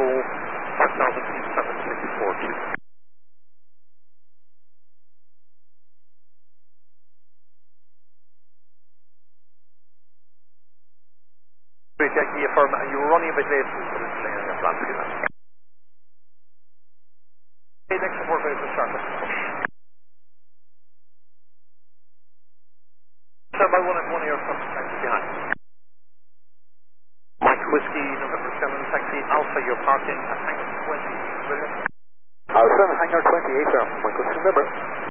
control, 5000 feet, 764. Yankee affirm, and you were running a bit late, so it's laying on your plan to do that. Okay, next support phase will start. Stand by one and one of your taxi behind. Mike Whiskey, November 7, taxi Alpha, you're parking at hangar 20. Brilliant. Alpha, hangar 28, sir. Mike Whiskey, November.